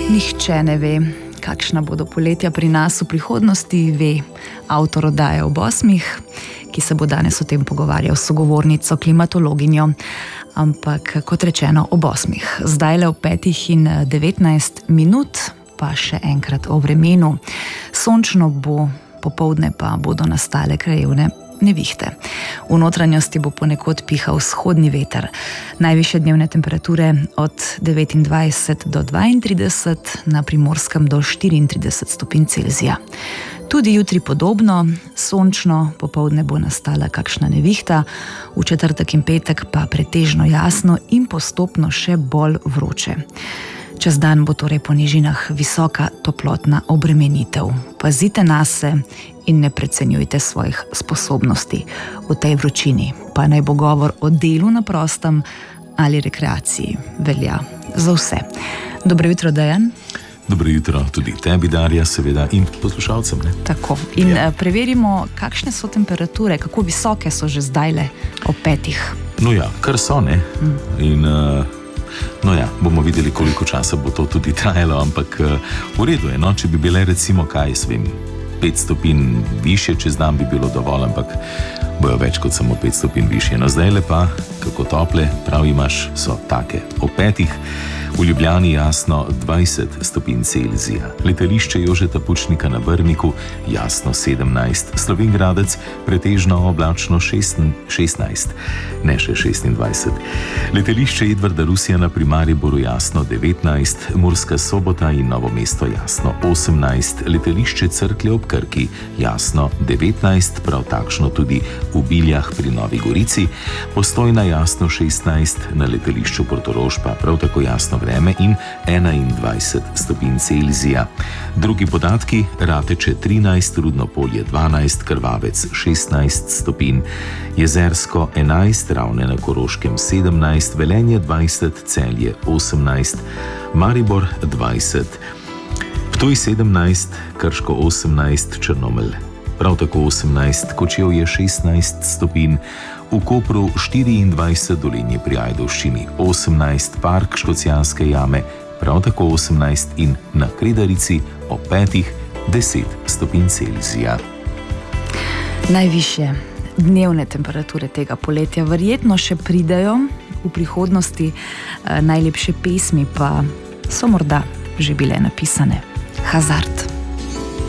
Nihče ne ve, kakšna bodo poletja pri nas v prihodnosti, ve avtor oddaje ob 8, ki se bo danes o tem pogovarjal s sogovornico, klimatologinjo, ampak kot rečeno ob 8. Zdajle ob 5:19, pa še enkrat o vremenu. Sončno bo, popoldne pa bodo nastale krajevne nevihte. V notranjosti bo ponekod pihal vzhodni veter. Najvišje dnevne temperature od 29 do 32, na Primorskem do 34 stopinj Celzija. Tudi jutri podobno, sončno, popoldne bo nastala kakšna nevihta, v četrtek in petek pa pretežno jasno in postopno še bolj vroče. Čez dan bo torej po nižinah visoka toplotna obremenitev. Pazite nase in ne precenjujte svojih sposobnosti v tej vročini. Pa naj bo govor o delu na prostem ali rekreaciji, velja za vse. Dobro jutro, Dejan. Dobro jutro tudi tebi, Darja, seveda, in poslušalcem. Ne? Tako. In preverimo, kakšne so temperature, kako visoke so že zdajle ob 5. No ja, kar so, ne? In no ja, bomo videli, koliko časa bo to tudi trajalo, ampak v redu je, no, če bi bile recimo, kaj s vem, 5 stopinj više, čez dan bi bilo dovolj, ampak bojo več kot samo 5 stopinj više. No zdajle pa, kako tople, prav imaš, so take. Ob 5. v Ljubljani jasno 20 stopinj Celzija. Letališče Jožeta Pučnika na Brniku jasno 17. Slovenj-Gradec pretežno oblačno 16, ne še 26. Letališče Edvarda Rusjana pri Mariboru jasno 19. Murska Sobota in Novo mesto jasno 18. Letališče Cerklje ob Krki jasno 19, prav takšno tudi v Biljah pri Novi Gorici. Postojna jasno 16, na letališču Portorož pa prav tako jasno vreme in 21 stopinj Celzija. Drugi podatki: Rateče 13, Rudno Polje 12, Krvavec 16 stopinj, Jezersko 11, Ravne na Koroškem 17, Velenje 20, Celje 18, Maribor 20, Ptuj 17, Krško 18, Črnomelj prav tako 18, Kočevje 16 stopinj, v Kopru 24, Dolenje pri Ajdovščini 18, Park Škocjanske jame prav tako 18 in na Kredarici ob 5 10 stopinj Celzija. Najvišje dnevne temperature tega poletja verjetno še pridejo v prihodnosti, najlepše pesmi pa so morda že bile napisane. Hazard.